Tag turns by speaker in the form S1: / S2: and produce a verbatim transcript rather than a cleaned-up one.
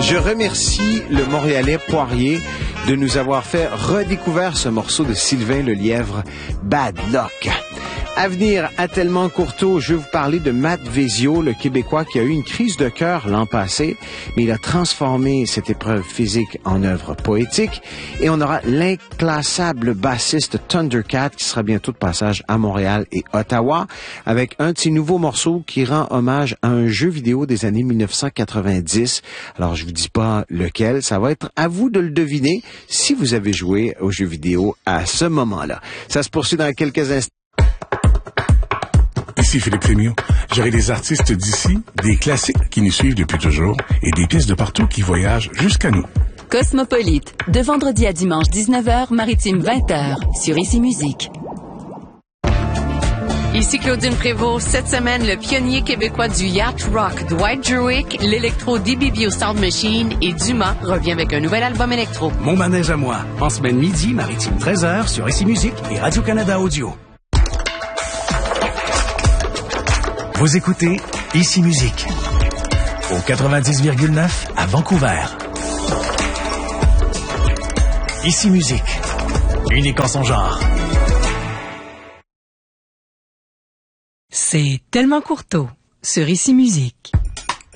S1: Je remercie le Montréalais Poirier de nous avoir fait redécouvrir ce morceau de Sylvain Lelièvre, Bad Luck. À venir, à Tellement Courteau, je vais vous parler de Matt Vezio, le Québécois qui a eu une crise de cœur l'an passé, mais il a transformé cette épreuve physique en œuvre poétique. Et on aura l'inclassable bassiste Thundercat qui sera bientôt de passage à Montréal et Ottawa avec un de ses nouveaux morceaux qui rend hommage à un jeu vidéo des années mille neuf cent quatre-vingt-dix. Alors, je vous dis pas lequel, ça va être à vous de le deviner si vous avez joué aux jeux vidéo à ce moment-là. Ça se poursuit dans quelques instants.
S2: Ici Philippe Fémieux. J'aurai des artistes d'ici, des classiques qui nous suivent depuis toujours et des pistes de partout qui voyagent jusqu'à nous.
S3: Cosmopolite, de vendredi à dimanche dix-neuf heures, maritime vingt heures, sur Ici Musique.
S4: Ici Claudine Prévost. Cette semaine, le pionnier québécois du yacht rock, Dwight Druick, l'électro D B B au Sound Machine et Dumas revient avec un nouvel album électro.
S5: Mon manège à moi, en semaine midi, maritime treize heures, sur Ici Musique et Radio-Canada Audio. Vous écoutez Ici Musique au quatre-vingt-dix virgule neuf à Vancouver. Ici Musique, unique en son genre.
S3: C'est Tellement Courteau sur Ici Musique.